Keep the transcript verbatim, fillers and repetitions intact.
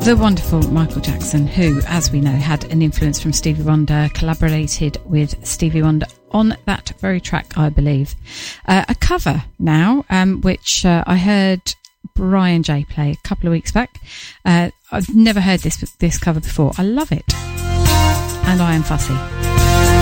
the wonderful Michael Jackson, who, as we know, had an influence from Stevie Wonder, collaborated with Stevie Wonder on that very track, I believe. Uh, a cover now, um, which uh, I heard Brian J play a couple of weeks back. Uh, I've never heard this this cover before. I love it. And I Am Fussy.